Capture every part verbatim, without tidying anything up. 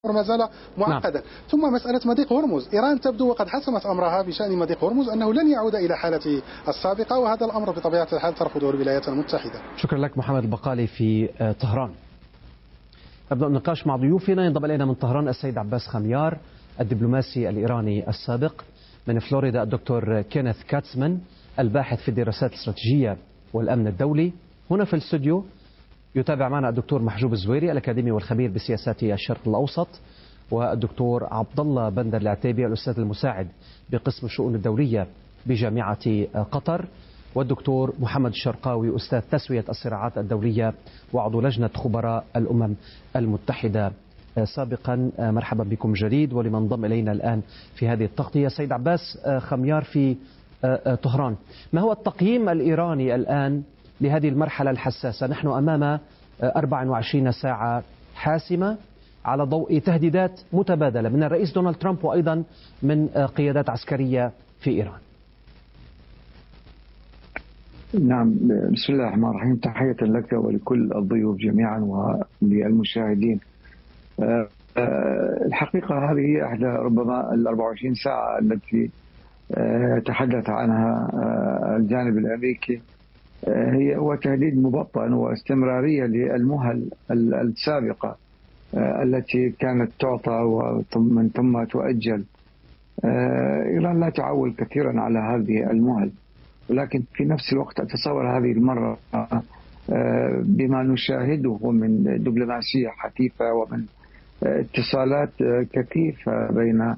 ما زال معقدا. نعم. ثم مسألة مضيق هرمز، إيران تبدو وقد حسمت أمرها بشأن مضيق هرمز أنه لن يعود إلى حالته السابقة، وهذا الأمر بطبيعة الحال ترفضه الولايات المتحدة. شكرا لك محمد البقالي في طهران. نبدأ النقاش مع ضيوفنا. ينضم إلينا من طهران السيد عباس خميار الدبلوماسي الإيراني السابق، من فلوريدا الدكتور كينيث كاتسمان الباحث في الدراسات الاستراتيجية والأمن الدولي. هنا في الاستوديو يتابع معنا الدكتور محجوب الزويري الأكاديمي والخبير بسياسات الشرق الأوسط، والدكتور عبد الله بندر العتيبي الأستاذ المساعد بقسم الشؤون الدولية بجامعة قطر، والدكتور محمد الشرقاوي أستاذ تسوية الصراعات الدولية وعضو لجنة خبراء الأمم المتحدة سابقا. مرحبا بكم جديد. ولمن انضم إلينا الآن في هذه التغطية، سيد عباس خميار في طهران، ما هو التقييم الإيراني الآن لهذه المرحلة الحساسة؟ نحن أمام أربع وعشرين ساعة حاسمة على ضوء تهديدات متبادلة من الرئيس دونالد ترامب وأيضا من قيادات عسكرية في إيران. نعم، بسم الله الرحمن الرحيم. تحية لك ولكل الضيوف جميعا وللمشاهدين. الحقيقة هذه هي إحدى ربما ال أربع وعشرين ساعة التي تحدث عنها الجانب الأمريكي، هي هو تهديد مبطن واستمرارية للمهل السابقة التي كانت تعطى ومن ثم تؤجل. إيران لا تعول كثيرا على هذه المهل، ولكن في نفس الوقت أتصور هذه المرة بما نشاهده من دبلوماسية حثيثة ومن اتصالات كثيفة بين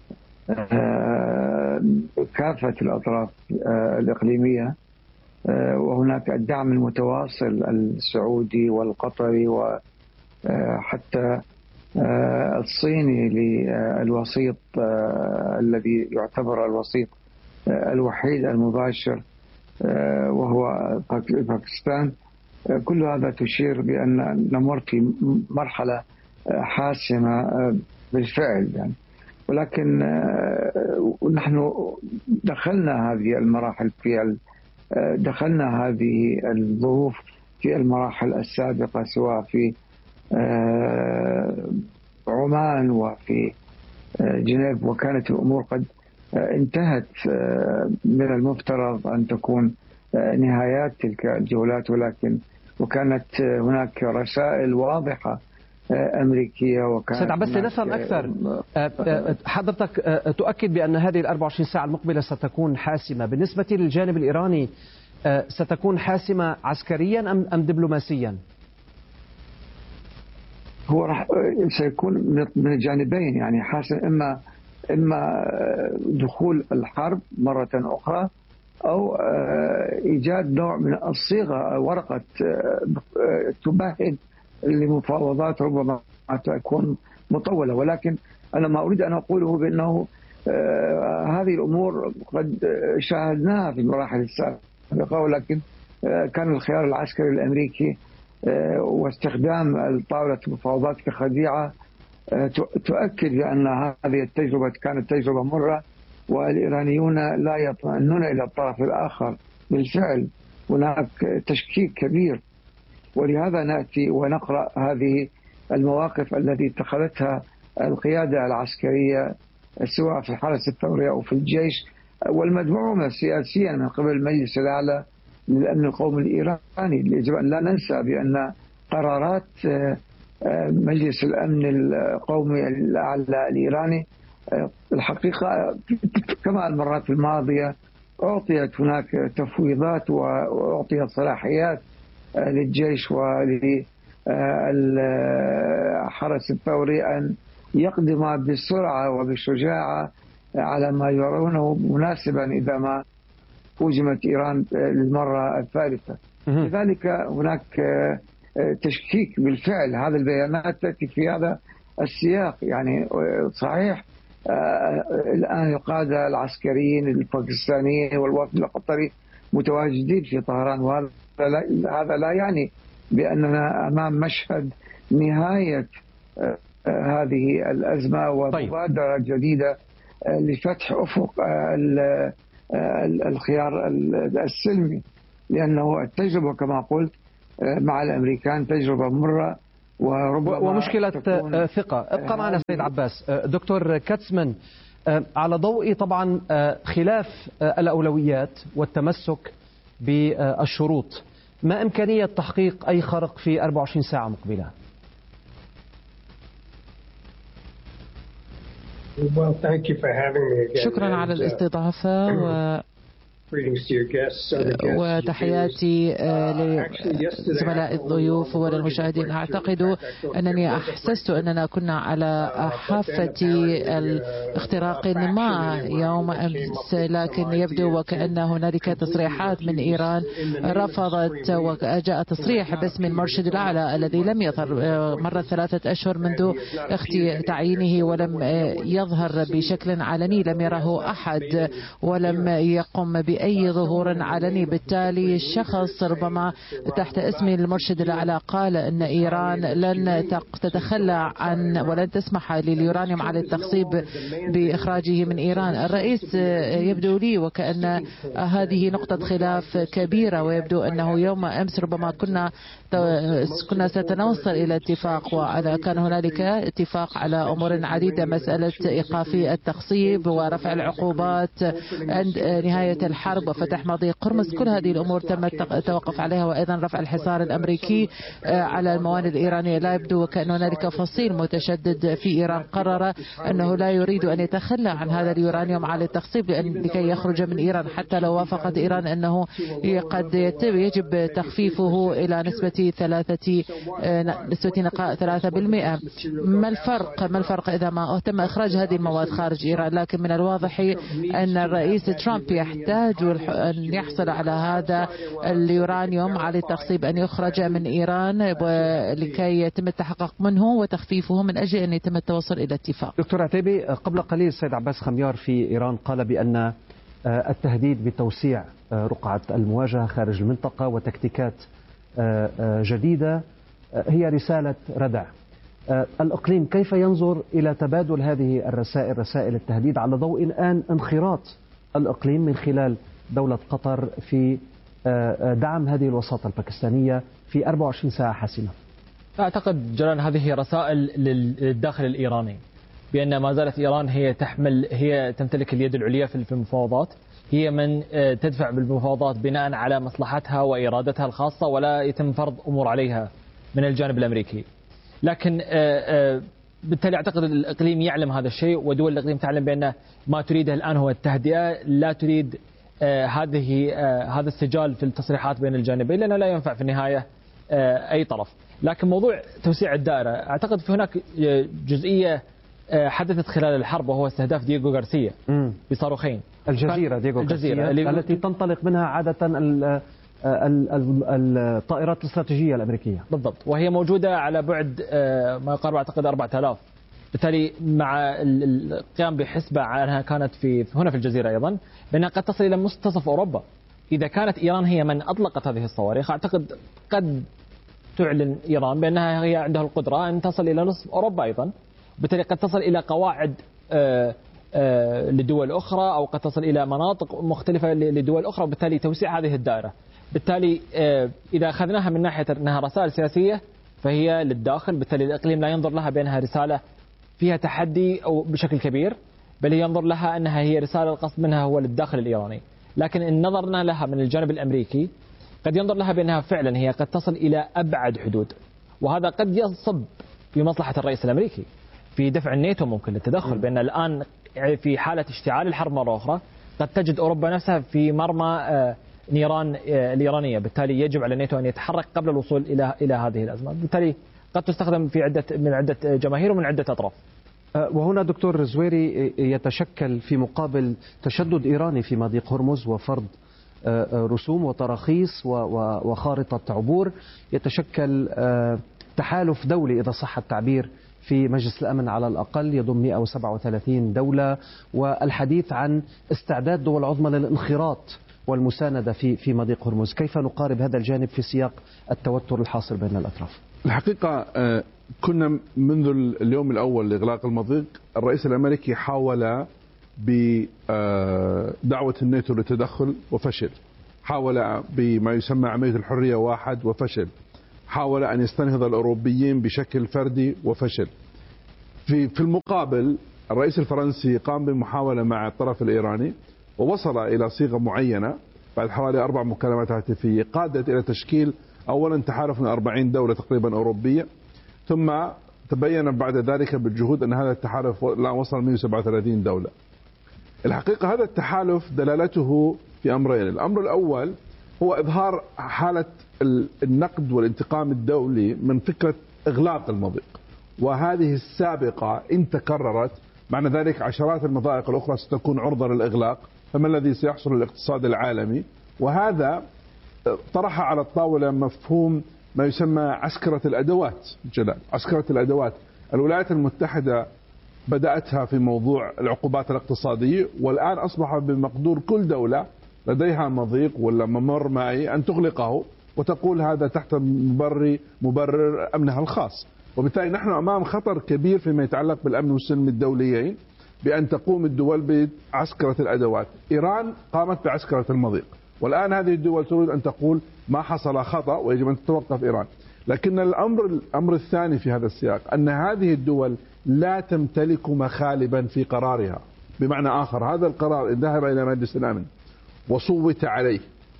كافة الأطراف الإقليمية، وهناك الدعم المتواصل السعودي والقطري وحتى الصيني للوسيط الذي يعتبر الوسيط الوحيد المباشر وهو باكستان. كل هذا تشير بأن نمر في مرحلة حاسمة بالفعل يعني. ولكن نحن دخلنا هذه المراحل في دخلنا هذه الظروف في المراحل السابقة، سواء في عمان وفي جنيف، وكانت الأمور قد انتهت. من المفترض أن تكون نهايات تلك الجولات، ولكن وكانت هناك رسائل واضحة أمريكية. وكانت سيد عباس لنفهم أكثر، حضرتك تؤكد بأن هذه الأربع وعشرين ساعة المقبلة ستكون حاسمة بالنسبة للجانب الإيراني، ستكون حاسمة عسكريا أم أم دبلوماسيا؟ هو راح سيكون من الجانبين يعني حاسم، إما إما دخول الحرب مرة أخرى أو إيجاد نوع من الصيغة، ورقة تمهد لمفاوضات ربما تكون مطولة. ولكن أنا ما أريد أن أقوله بأنه هذه الأمور قد شاهدناها في المراحل السابقة، ولكن كان الخيار العسكري الأمريكي واستخدام طاولة المفاوضات كخديعة تؤكد بأن هذه التجربة كانت تجربة مرة، والإيرانيون لا يطمئنون إلى الطرف الآخر. بالفعل هناك تشكيك كبير، ولهذا نأتي ونقرأ هذه المواقف التي اتخذتها القيادة العسكرية سواء في الحرس الثوري أو في الجيش، والمدعومة سياسيا من قبل المجلس الأعلى للأمن القومي الإيراني. يجب أن لا ننسى بأن قرارات مجلس الأمن القومي الأعلى الإيراني الحقيقة كما المرات الماضية أعطيت هناك تفويضات وأعطيت صلاحيات للجيش وللحرس الثوري أن يقدم بسرعة وبشجاعة على ما يرونه مناسبا إذا ما هجمت إيران للمرة الثالثة. لذلك هناك تشكيك بالفعل. هذا البيانات تأتي في هذا السياق يعني. صحيح الآن القادة العسكريين الباكستانيين والوفد القطري متواجدين في طهران، وهذا لا, هذا لا يعني بأننا أمام مشهد نهاية هذه الأزمة ومبادرة جديدة لفتح أفق الخيار السلمي، لأنه التجربة كما قلت مع الأمريكان تجربة مرة ومشكلة ثقة. ابقى معنا سيد عباس. دكتور كاتسمان، على ضوء طبعا خلاف الأولويات والتمسك بالشروط، ما إمكانية تحقيق أي خرق في أربع وعشرين ساعة مقبلة؟ شكرا على الاستضافة و وتحياتي لزملاء الضيوف وللمشاهدين. أعتقد أنني أحسست أننا كنا على حافة الاختراق ما يوم أمس، لكن يبدو وكأن هنالك تصريحات من إيران رفضت، وجاء تصريح باسم المرشد الأعلى الذي لم يظهر مرة ثلاثة أشهر منذ تعيينه ولم يظهر بشكل علني، لم يره أحد ولم يقم ب أي ظهور علني. بالتالي الشخص ربما تحت اسم المرشد الأعلى قال أن إيران لن تتخلى عن ولن تسمح لليورانيوم على التخصيب بإخراجه من إيران. الرئيس يبدو لي وكأن هذه نقطة خلاف كبيرة، ويبدو أنه يوم أمس ربما كنا كنا سنوصل إلى اتفاق، وعلى كان هنالك اتفاق على أمور عديدة، مسألة إيقاف التخصيب ورفع العقوبات عند نهاية الحرب وفتح مضيق هرمز. كل هذه الأمور تم التوقف عليها، وأيضا رفع الحصار الأمريكي على الموانئ الإيرانية. لا يبدو وكأن هنالك فصيل متشدد في إيران قرر أنه لا يريد أن يتخلى عن هذا اليورانيوم على التخصيب لكي يخرج من إيران، حتى لو وافقت إيران أنه قد يجب تخفيفه إلى نسبة ثلاثة نسبة ثلاثة بالمئة. ما الفرق ما الفرق إذا ما تم إخراج هذه المواد خارج إيران؟ لكن من الواضح أن الرئيس ترامب يحتاج أن يحصل على هذا اليورانيوم على التخصيب، أن يخرج من إيران لكي يتم التحقق منه وتخفيفه من أجل أن يتم التوصل إلى اتفاق. دكتور عتيبي، قبل قليل السيد عباس خميار في إيران قال بأن التهديد بتوسيع رقعة المواجهة خارج المنطقة وتكتيكات جديدة هي رسالة ردع. الإقليم كيف ينظر إلى تبادل هذه الرسائل، رسائل التهديد، على ضوء الآن انخراط الإقليم من خلال دولة قطر في دعم هذه الوساطة الباكستانية في أربع وعشرين ساعة حاسمة؟ أعتقد جلال هذه رسائل للداخل الإيراني بأن ما زالت إيران هي تحمل هي تمتلك اليد العليا في المفاوضات، هي من تدفع بالمفاوضات بناء على مصلحتها وإرادتها الخاصة، ولا يتم فرض أمور عليها من الجانب الأمريكي. لكن بالتالي أعتقد الإقليم يعلم هذا الشيء، ودول الإقليم تعلم بأن ما تريده الآن هو التهدئة، لا تريد هذه هذا السجال في التصريحات بين الجانبين، لأنه لا ينفع في النهاية أي طرف. لكن موضوع توسيع الدائرة، أعتقد في هناك جزئية حدثت خلال الحرب، وهو استهداف دييغو غارسيا بصاروخين. الجزيرة دييغو غارسيا التي تنطلق منها عادة الطائرات الاستراتيجية الأمريكية. بالضبط، وهي موجودة على بعد ما يقارب أعتقد أربعة آلاف. بالتالي مع القيام بحسبة عنها كانت في هنا في الجزيرة أيضا، بأنها قد تصل إلى منتصف أوروبا. إذا كانت إيران هي من أطلقت هذه الصواريخ، أعتقد قد تعلن إيران بأنها هي عندها القدرة أن تصل إلى نصف أوروبا أيضا، بالتالي قد تصل إلى قواعد لدول أخرى، أو قد تصل إلى مناطق مختلفة لدول أخرى، وبالتالي توسيع هذه الدائرة. بالتالي إذا أخذناها من ناحية أنها رسائل سياسية فهي للداخل، بالتالي الإقليم لا ينظر لها بأنها رسالة فيها تحدي أو بشكل كبير، بل ينظر لها أنها هي رسالة القصد منها هو للداخل الإيراني. لكن إن نظرنا لها من الجانب الأمريكي قد ينظر لها بأنها فعلا هي قد تصل إلى أبعد حدود، وهذا قد يصب في مصلحة الرئيس الأمريكي في دفع الناتو ممكن للتدخل، بأن الآن في حالة اشتعال الحرب مرة أخرى قد تجد أوروبا نفسها في مرمى نيران الإيرانية. بالتالي يجب على الناتو أن يتحرك قبل الوصول إلى إلى هذه الأزمة. بالتالي قد تستخدم في عدة من عدة جماهير ومن عدة أطراف. وهنا دكتور زويري يتشكل في مقابل تشدد إيراني في مضيق هرمز وفرض رسوم وتراخيص وخارطة عبور، يتشكل تحالف دولي إذا صح التعبير في مجلس الأمن على الأقل يضم مئة وسبعة وثلاثين دولة، والحديث عن استعداد دول عظمى للانخراط والمساندة في في مضيق هرمز. كيف نقارب هذا الجانب في سياق التوتر الحاصل بين الأطراف؟ الحقيقة كنا منذ اليوم الأول لإغلاق المضيق الرئيس الأمريكي حاول بدعوة الناتو للتدخل وفشل، حاول بما يسمى عملية الحرية واحد وفشل، حاول أن يستنهض الأوروبيين بشكل فردي وفشل. في في المقابل الرئيس الفرنسي قام بمحاولة مع الطرف الإيراني ووصل إلى صيغة معينة بعد حوالي أربع مكالمات هاتفية قادت إلى تشكيل أولا تحالف من أربعين دولة تقريبا أوروبية، ثم تبين بعد ذلك بالجهود أن هذا التحالف وصل مئة وسبعة وثلاثين دولة. الحقيقة هذا التحالف دلالته في أمرين. الأمر الأول هو إظهار حالة النقد والانتقام الدولي من فكرة إغلاق المضيق، وهذه السابقة إن تكررت معنى ذلك عشرات المضائق الأخرى ستكون عرضة للإغلاق، فما الذي سيحصل للاقتصاد العالمي؟ وهذا طرح على الطاولة مفهوم ما يسمى عسكرة الأدوات. جلال عسكرة الأدوات، الولايات المتحدة بدأتها في موضوع العقوبات الاقتصادية، والآن أصبح بمقدور كل دولة لديها مضيق ولا ممر مائي أن تغلقه وتقول هذا تحت مبرر مبرر أمنها الخاص. وبالتالي نحن أمام خطر كبير فيما يتعلق بالأمن والسلم الدوليين بأن تقوم الدول بعسكرة الأدوات. إيران قامت بعسكرة المضيق، والآن هذه الدول تريد أن تقول ما حصل خطأ ويجب أن تتوقف إيران. لكن الأمر الأمر الثاني في هذا السياق أن هذه الدول لا تمتلك مخالبا في قرارها. بمعنى آخر هذا القرار إن ذهب إلى مجلس الأمن وصوت عليه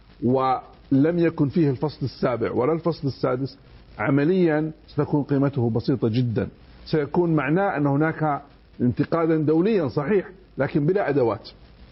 ولم يكن فيه الفصل السابع ولا الفصل السادس، عمليا ستكون قيمته بسيطة جدا. سيكون معناه أن هناك انتقادا دوليا صحيح لكن بلا أدوات،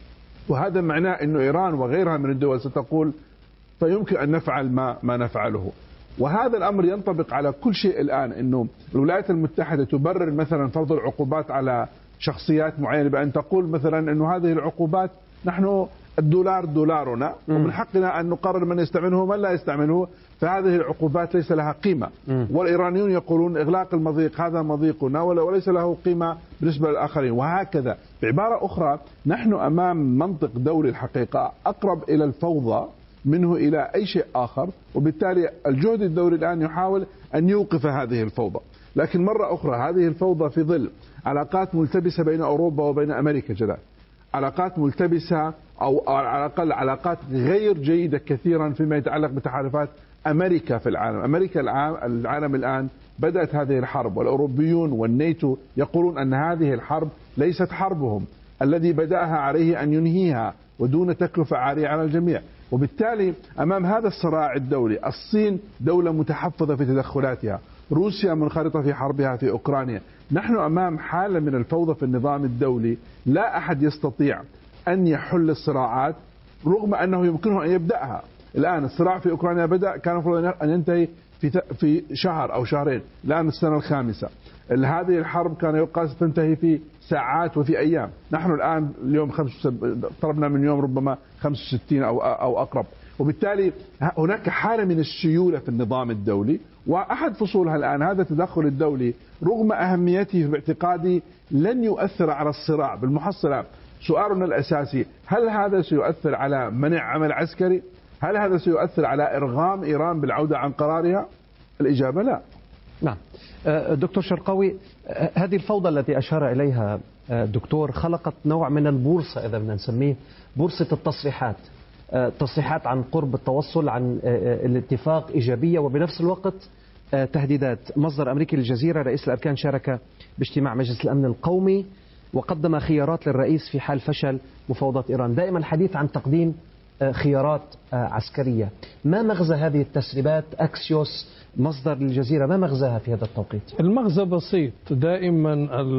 وهذا معناه أن إيران وغيرها من الدول ستقول فيمكن أن نفعل ما, ما نفعله. وهذا الأمر ينطبق على كل شيء الآن، أنه الولايات المتحدة تبرر مثلا فرض العقوبات على شخصيات معينة بأن تقول مثلا أنه هذه العقوبات نحن الدولار دولارنا ومن حقنا أن نقرر من يستعمله ومن لا يستعمله، فهذه العقوبات ليس لها قيمة. والإيرانيون يقولون إغلاق المضيق هذا مضيقنا وليس له قيمة بالنسبة للآخرين، وهكذا. بعبارة أخرى نحن أمام منطق دولي الحقيقة أقرب إلى الفوضى منه إلى أي شيء آخر، وبالتالي الجهد الدولي الآن يحاول أن يوقف هذه الفوضى. لكن مرة أخرى هذه الفوضى في ظل علاقات ملتبسة بين أوروبا وبين أمريكا جلال، علاقات ملتبسة أو على الأقل علاقات غير جيدة كثيرا فيما يتعلق بتحالفات أمريكا في العالم. أمريكا العالم الآن بدأت هذه الحرب، والأوروبيون والناتو يقولون أن هذه الحرب ليست حربهم، الذي بدأها عليه أن ينهيها ودون تكلفة عالية على الجميع. وبالتالي أمام هذا الصراع الدولي، الصين دولة متحفظة في تدخلاتها، روسيا منخرطة في حربها في أوكرانيا، نحن أمام حالة من الفوضى في النظام الدولي. لا أحد يستطيع أن يحل الصراعات رغم أنه يمكنه أن يبدأها. الآن الصراع في أوكرانيا بدأ كان المفروض أن ينتهي في في شهر أو شهرين، الآن السنة الخامسة. هذه الحرب كان يقال ستنتهي في ساعات وفي أيام، نحن الآن اليوم اقتربنا من يوم ربما خمسة وستين أو أو أقرب. وبالتالي هناك حالة من السيولة في النظام الدولي، وأحد فصولها الآن هذا التدخل الدولي رغم أهميته باعتقادي لن يؤثر على الصراع. بالمحصلة سؤالنا الأساسي، هل هذا سيؤثر على منع عمل عسكري؟ هل هذا سيؤثر على إرغام إيران بالعودة عن قرارها؟ الإجابة لا. نعم. دكتور شرقاوي، هذه الفوضى التي أشار إليها الدكتور خلقت نوع من البورصة، إذا بدنا نسميه بورصة التصريحات، تصريحات عن قرب التوصل، عن الاتفاق إيجابية، وبنفس الوقت تهديدات. مصدر أمريكي للجزيرة: رئيس الأركان شارك باجتماع مجلس الأمن القومي وقدم خيارات للرئيس في حال فشل مفاوضات إيران. دائما الحديث عن تقديم خيارات عسكرية. ما مغزى هذه التسريبات؟ أكسيوس مصدر للجزيرة، ما مغزاها في هذا التوقيت؟ المغزى بسيط. دائما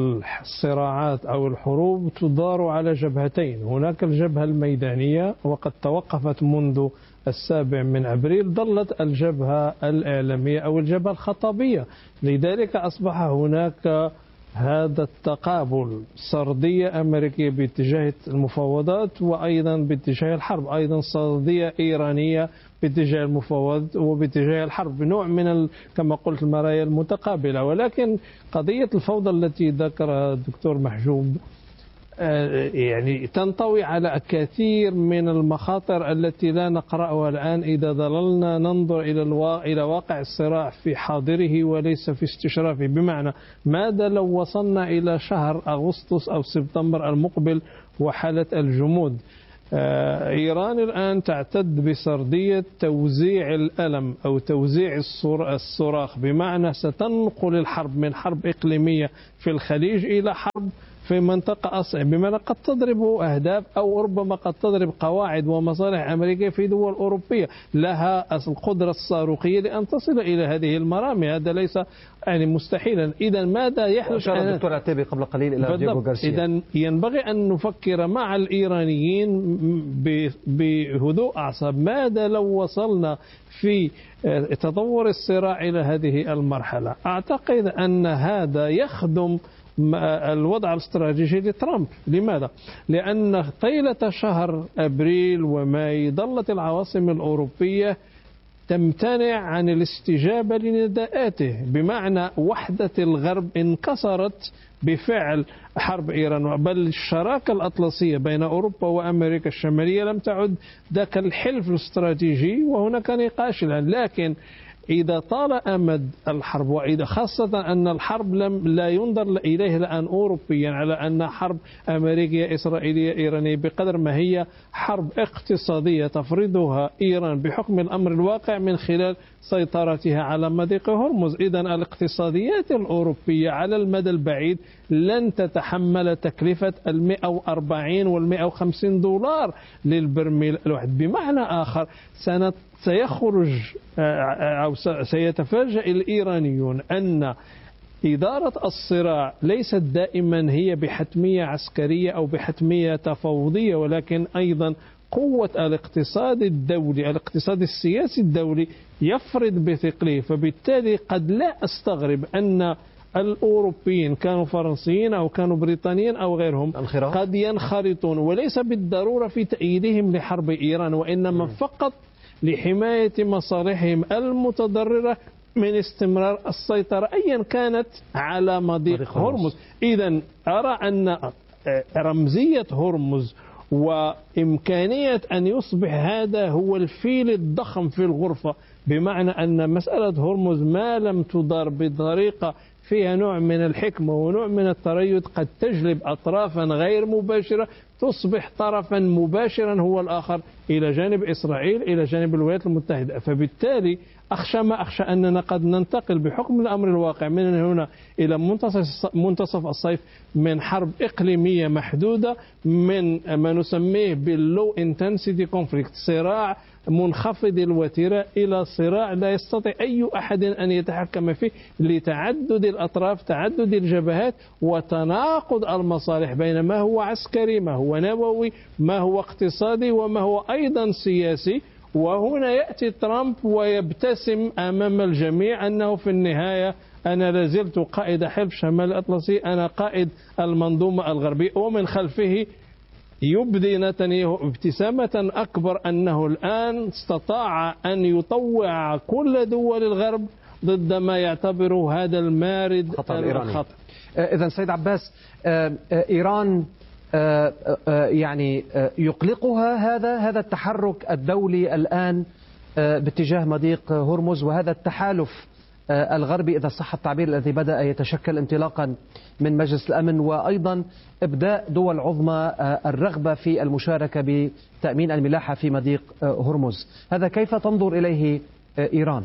الصراعات أو الحروب تدار على جبهتين، هناك الجبهة الميدانية وقد توقفت منذ السابع من أبريل، ظلت الجبهة الإعلامية أو الجبهة الخطابية. لذلك أصبح هناك هذا التقابل، سردية أمريكية باتجاه المفاوضات وأيضا باتجاه الحرب، أيضا سردية إيرانية باتجاه المفاوضات وباتجاه الحرب، بنوع من ال... كما قلت المرايا المتقابلة. ولكن قضية الفوضى التي ذكرها الدكتور محجوب يعني تنطوي على كثير من المخاطر التي لا نقرأها الآن إذا ظللنا ننظر إلى الوا... إلى واقع الصراع في حاضره وليس في استشرافه. بمعنى، ماذا لو وصلنا إلى شهر أغسطس أو سبتمبر المقبل وحالة الجمود؟ إيران الآن تعتد بسردية توزيع الألم أو توزيع الصراخ، بمعنى ستنقل الحرب من حرب إقليمية في الخليج إلى حرب في منطقة أصعب، بمعنى قد تضرب أهداف أو ربما قد تضرب قواعد ومصالح أمريكية في دول أوروبية لها القدرة الصاروخية لأن تصل إلى هذه المرامي. هذا ليس يعني مستحيلا. إذا ماذا يحدث؟ أشار الدكتور عتيبي قبل قليل إلى دييغو غارسيا. إذا ينبغي أن نفكر مع الإيرانيين بهدوء أعصاب. ماذا لو وصلنا في تطور الصراع إلى هذه المرحلة؟ أعتقد أن هذا يخدم الوضع الاستراتيجي لترامب. لماذا؟ لأن طيلة شهر أبريل وماي ظلت العواصم الأوروبية تمتنع عن الاستجابة لنداءاته، بمعنى وحدة الغرب انكسرت بفعل حرب إيران، بل الشراكة الأطلسية بين أوروبا وأمريكا الشمالية لم تعد ذاك الحلف الاستراتيجي، وهناك نقاش الآن. لكن إذا طال أمد الحرب، وإذا خاصة أن الحرب لم لا ينظر إليه الآن أوروبيا على أن حرب أمريكية إسرائيلية إيرانية، بقدر ما هي حرب اقتصادية تفرضها إيران بحكم الأمر الواقع من خلال سيطرتها على مضيق هرمز. إذا الاقتصاديات الأوروبية على المدى البعيد لن تتحمل تكلفة المئة وأربعين والمئة وخمسين دولار للبرميل الواحد. بمعنى آخر سنت سيخرج أو سيتفاجأ الإيرانيون أن إدارة الصراع ليست دائما هي بحتمية عسكرية أو بحتمية تفاوضية، ولكن أيضا قوة الاقتصاد الدولي، الاقتصاد السياسي الدولي يفرض بثقله. فبالتالي قد لا أستغرب أن الأوروبيين كانوا فرنسيين أو كانوا بريطانيين أو غيرهم انخراط. قد ينخرطون، وليس بالضرورة في تأييدهم لحرب إيران، وإنما فقط لحماية مصالحهم المتضررة من استمرار السيطرة أيا كانت على مضيق هرمز. إذن أرى أن رمزية هرمز وإمكانية أن يصبح هذا هو الفيل الضخم في الغرفة، بمعنى أن مسألة هرمز ما لم تدار بطريقة فيها نوع من الحكمة ونوع من التريث قد تجلب أطرافا غير مباشرة تصبح طرفا مباشرا هو الآخر إلى جانب إسرائيل، إلى جانب الولايات المتحدة. فبالتالي أخشى ما أخشى أننا قد ننتقل بحكم الأمر الواقع من هنا إلى منتصف الصيف من حرب إقليمية محدودة، من ما نسميه باللو انتنسيتي كونفليكت، صراع منخفض الوتيرة، إلى صراع لا يستطيع أي أحد أن يتحكم فيه لتعدد الأطراف، تعدد الجبهات، وتناقض المصالح بين ما هو عسكري، ما هو نووي، ما هو اقتصادي، وما هو أيضا سياسي. وهنا يأتي ترامب ويبتسم أمام الجميع أنه في النهاية أنا لازلت قائد حلف شمال الأطلسي، أنا قائد المنظومة الغربية. ومن خلفه يبدي نتنياهو ابتسامة أكبر أنه الآن استطاع أن يطوع كل دول الغرب ضد ما يعتبره هذا المارد الخطر. إذن سيد عباس، إيران يعني يقلقها هذا هذا التحرك الدولي الآن باتجاه مضيق هرمز، وهذا التحالف الغربي إذا صح التعبير الذي بدأ يتشكل انطلاقا من مجلس الأمن، وأيضا إبداء دول عظمى الرغبة في المشاركة بتأمين الملاحة في مضيق هرمز. هذا كيف تنظر إليه إيران؟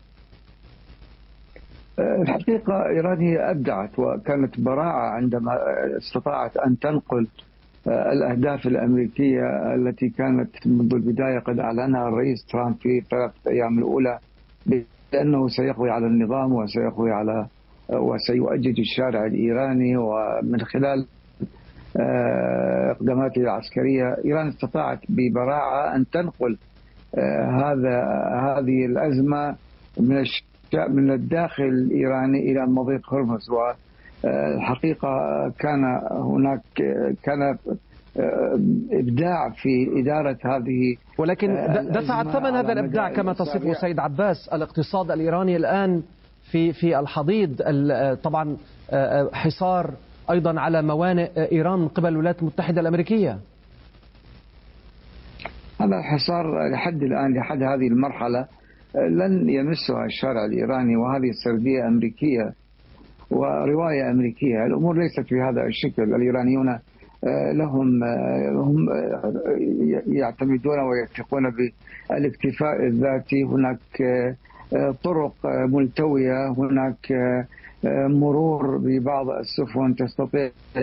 الحقيقة إيران هي أبدعت وكانت براعة عندما استطاعت أن تنقل الأهداف الأمريكية التي كانت منذ البداية قد أعلنها الرئيس ترامب في ثلاثة أيام الأولى بأنه سيقضي على النظام وسيقضي على وسيؤجج الشارع الإيراني. ومن خلال إقداماته العسكرية إيران استطاعت ببراعة أن تنقل هذا هذه الأزمة من من الداخل الإيراني إلى مضيق هرمز. والحقيقة كان هناك كان إبداع في إدارة هذه، ولكن دفع ثمن هذا الإبداع كما تصفه سيد عباس الاقتصاد الإيراني الآن في في الحضيض. طبعا حصار أيضا على موانئ إيران من قبل الولايات المتحدة الأمريكية. هذا الحصار لحد الآن لحد هذه المرحلة لن يمسها الشارع الإيراني، وهذه سردية أمريكية ورواية أمريكية. الأمور ليست بهذا الشكل. الإيرانيون لهم هم يعتمدون ويثقون بالاكتفاء الذاتي. هناك طرق ملتوية، هناك مرور ببعض السفن تستطيع